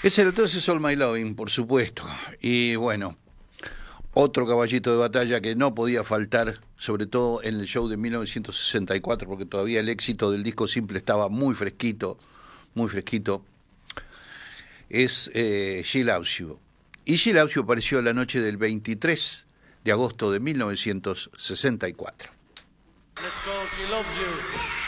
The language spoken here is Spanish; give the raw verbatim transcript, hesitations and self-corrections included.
Ese era entonces All My Loving, por supuesto. Y bueno, otro caballito de batalla que no podía faltar, sobre todo en el show de mil novecientos sesenta y cuatro, porque todavía el éxito del disco simple estaba muy fresquito, muy fresquito, es eh, She Loves You. Y She Loves You apareció la noche del veintitrés de agosto de mil novecientos sesenta y cuatro. Let's go, She Loves You.